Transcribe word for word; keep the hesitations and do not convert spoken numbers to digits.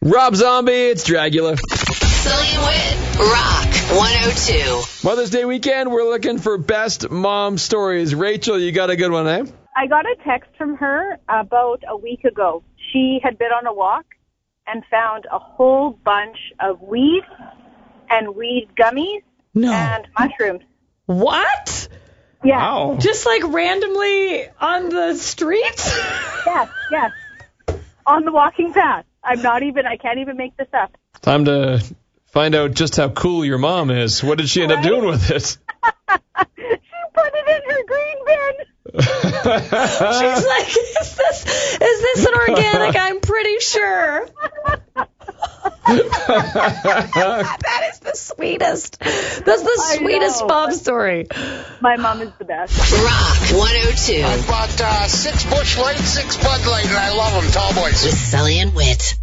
Rob Zombie, it's Dragula. Sully and Wit, Rock one oh two. Mother's Day weekend, we're looking for best mom stories. Rachel, you got a good one, eh? I got a text from her about a week ago. She had been on a walk and found a whole bunch of weed and weed gummies No. and mushrooms. What? Yeah. Wow. Just like randomly on the streets? Yes, yes. On the walking path. I'm not even, I can't even make this up. Time to find out just how cool your mom is. What did she end up Right? doing with it? She put it in her green bin. She's like, is this, is this an organic? I'm pretty sure. That is the sweetest. That's the I sweetest know. mom story. My mom is the best. Rock one oh two I bought uh, six Busch Light, six Bud Light, and I love them, tall boys. with Sully and Wit.